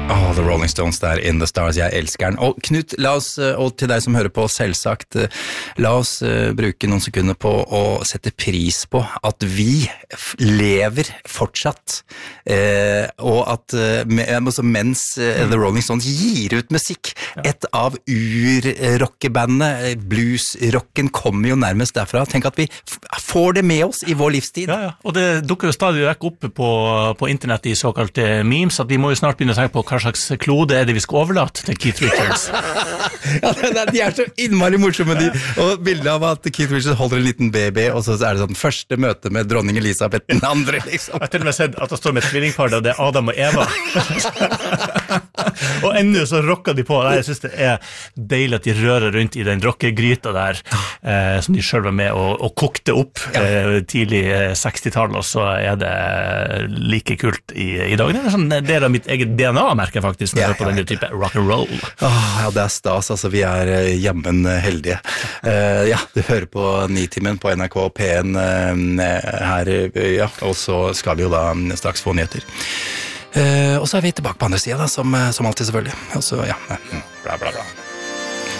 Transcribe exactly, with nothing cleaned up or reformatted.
Oh, The Rolling Stones der, In the Stars, jeg elsker den. Og Knut, la oss, og til deg som hører på selvsagt, la oss uh, bruke noen sekunder på å sette pris på at vi lever fortsatt, uh, og at uh, altså, mens uh, The Rolling Stones gir ut musikk, et av ur-rockebandene, blues-rocken kommer jo nærmest derfra. Tenk at vi f- får det med oss i vår livstid. Ja, ja, og det dukker jo stadig vekk opp på, på internett i såkalte memes, at vi må jo snart begynne å tenke på hva slags klode er det vi skal overlate til Keith Richards. Ja, de er så innmari morsomme, de. Og bildet av at Keith Richards holder en liten baby, og så er det sånn første møte med dronning Elisabeth den andre, liksom. Jeg har til og med sett at det står med et tvillingpar, og det er Adam og Eva. Og enda så rocker de på. Jeg synes det er deilig at de rører rundt i den rockegryta der, eh, som de selv var med og, og kokte opp eh, tidlig eh, sekstitallet, og så er det like kult i, i dag. Det er en sånn del av mitt eget D N A, merker jeg faktisk, når jeg hører på denne type rock and roll. Åh, ja, det er stas, altså vi er uh, jammen heldige. Uh, ja, du hører på Nitimen på N R K P en uh, her, uh, ja, og så skal vi jo da straks få nyheter. Uh, og så er vi tilbake på andre siden da, som, som alltid selvfølgelig. Og så, ja, bla bla bla.